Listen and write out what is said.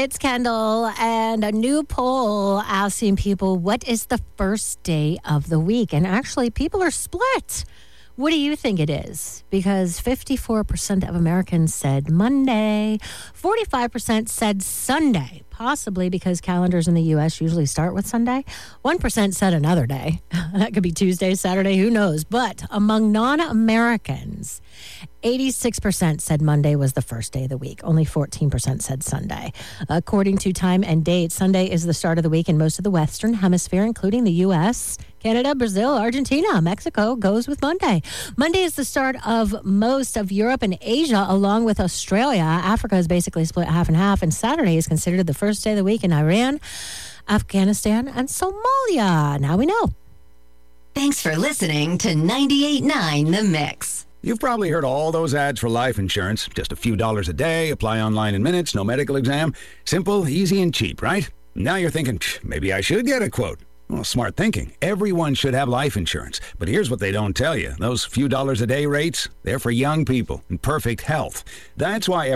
it's Kendall, and a new poll asking people what is the first day of the week. And actually, people are split. What do you think it is? Because 54% of Americans said Monday, 45% said Sunday, possibly because calendars in the U.S. usually start with Sunday. 1% said another day. That could be Tuesday, Saturday, who knows? But among non-Americans, 86% said Monday was the first day of the week. Only 14% said Sunday. According to Time and Date, Sunday is the start of the week in most of the Western Hemisphere, including the U.S., Canada, Brazil, Argentina, Mexico goes with Monday. Monday is the start of most of Europe and Asia, along with Australia. Africa is basically split half and half, and Saturday is considered the first day of the week in Iran, Afghanistan, and Somalia. Now we know. Thanks for listening to 98.9 The Mix. You've probably heard all those ads for life insurance. Just a few dollars a day, apply online in minutes, no medical exam. Simple, easy, and cheap, right? Now you're thinking, maybe I should get a quote. Well, smart thinking. Everyone should have life insurance. But here's what they don't tell you. Those few dollars a day rates, they're for young people in perfect health. That's why